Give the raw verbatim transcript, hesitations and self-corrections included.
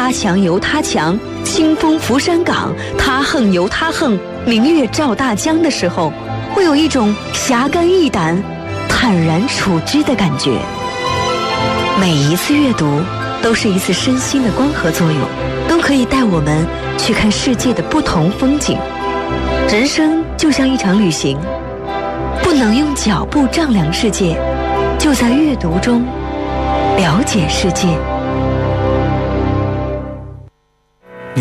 他强由他强，清风拂山岗，他横由他横，明月照大江的时候，会有一种侠肝义胆、坦然处之的感觉。每一次阅读都是一次身心的光合作用，都可以带我们去看世界的不同风景。人生就像一场旅行，不能用脚步丈量世界，就在阅读中了解世界。